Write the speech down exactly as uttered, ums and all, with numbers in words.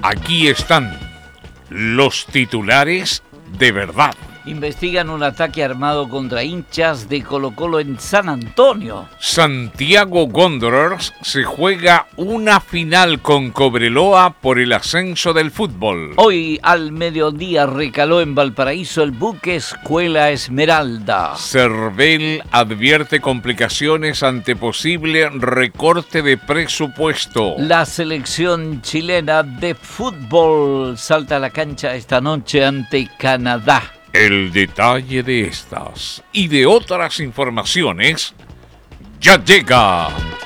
Aquí están los titulares de verdad. Investigan un ataque armado contra hinchas de Colo-Colo en San Antonio. Santiago Wanderers se juega una final con Cobreloa por el ascenso del fútbol. Hoy al mediodía recaló en Valparaíso el buque Escuela Esmeralda. Cervel advierte complicaciones ante posible recorte de presupuesto. La selección chilena de fútbol salta a la cancha esta noche ante Canadá. El detalle de estas y de otras informaciones ya llega.